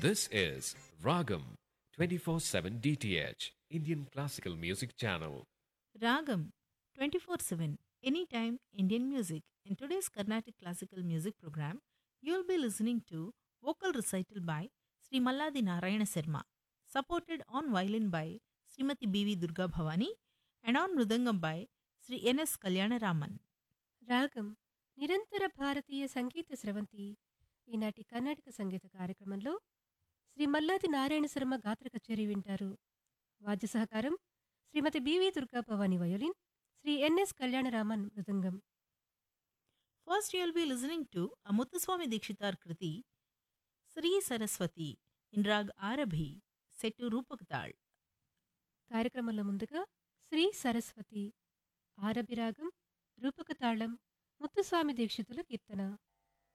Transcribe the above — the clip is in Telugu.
This is Ragam 24/7 DTH, Indian Classical Music Channel. Ragam 24/7 anytime Indian music. In today's Carnatic classical music program, you'll be listening to vocal recital by Sri Malladi Narayana Sharma, supported on violin by Srimati B.V. Durga Bhavani and on mridangam by Sri N.S. Kalyana Raman. రాగం నిరంతర భారతీయ సంగీత స్రవంతి ఈనాటి కర్ణాటక సంగీత కార్యక్రమంలో శ్రీ మల్లాది నారాయణ శర్మ గాత్ర కచేరీ వింటారు. వాద్య సహకారం శ్రీమతి BV Durga Bhavani violin, Shri NS Kalyanaraman mridangam. First, you'll be listening to a Muthuswami Dikshitar Kriti, Sri Saraswati, in Rag Arabhi, set to Rupak Tal. కార్యక్రమంలో ముందుగా శ్రీ సరస్వతి ఆరభి రాగం రూపక తాళం ముత్తుస్వామి దీక్షితుల కీర్తన.